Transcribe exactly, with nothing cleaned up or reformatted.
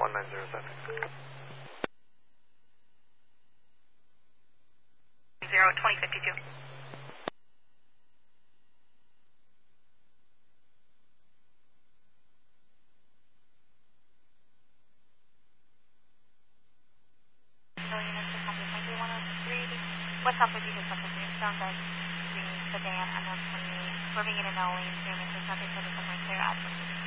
one nine zero seven. Zero twenty fifty two. What's up with you? What's up with you? Sounds like the sedan and then swimming in an alley, there's nothing for the submarine clear out.